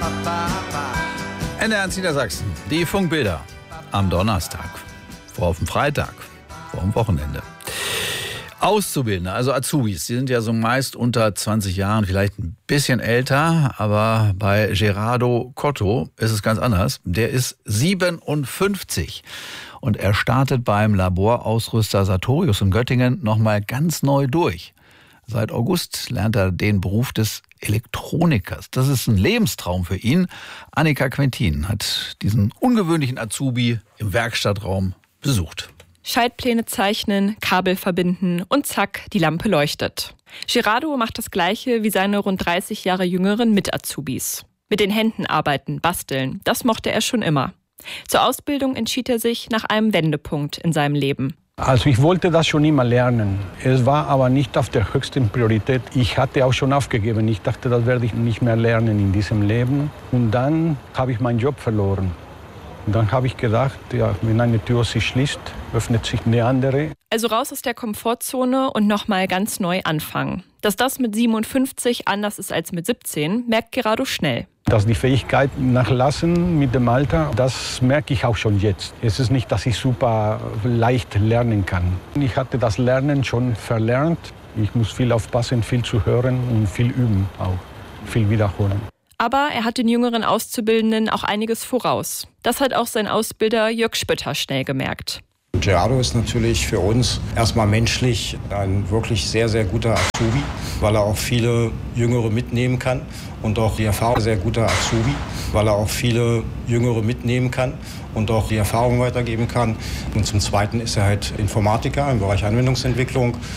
NDR Niedersachsen, die Funkbilder am Donnerstag, vor auf dem Freitag, vor dem Wochenende. Auszubildende, also Azubis, die sind ja so meist unter 20 Jahren, vielleicht ein bisschen älter, aber bei Gerardo Cotto ist es ganz anders. Der ist 57 und er startet beim Laborausrüster Sartorius in Göttingen nochmal ganz neu durch. Seit August lernt er den Beruf des Elektronikers. Das ist ein Lebenstraum für ihn. Annika Quentin hat diesen ungewöhnlichen Azubi im Werkstattraum besucht. Schaltpläne zeichnen, Kabel verbinden und zack, die Lampe leuchtet. Gerardo macht das Gleiche wie seine rund 30 Jahre jüngeren Mit-Azubis. Mit den Händen arbeiten, basteln, das mochte er schon immer. Zur Ausbildung entschied er sich nach einem Wendepunkt in seinem Leben. Also ich wollte das schon immer lernen. Es war aber nicht auf der höchsten Priorität. Ich hatte auch schon aufgegeben. Ich dachte, das werde ich nicht mehr lernen in diesem Leben. Und dann habe ich meinen Job verloren. Und dann habe ich gedacht, ja, wenn eine Tür sich schließt, öffnet sich eine andere. Also raus aus der Komfortzone und nochmal ganz neu anfangen. Dass das mit 57 anders ist als mit 17, merkt Gerardo schnell. Dass die Fähigkeit nachlassen mit dem Alter, das merke ich auch schon jetzt. Es ist nicht, dass ich super leicht lernen kann. Ich hatte das Lernen schon verlernt. Ich muss viel aufpassen, viel zu hören und viel üben auch, viel wiederholen. Aber er hat den jüngeren Auszubildenden auch einiges voraus. Das hat auch sein Ausbilder Jörg Spötter schnell gemerkt. Gerardo ist natürlich für uns erstmal menschlich ein wirklich sehr, sehr guter Azubi, weil er auch viele Jüngere mitnehmen kann und auch die Erfahrung sehr guter Azubi, weil er auch viele Jüngere mitnehmen kann und auch die Erfahrung weitergeben kann. Und zum Zweiten ist er halt Informatiker im Bereich Anwendungsentwicklung.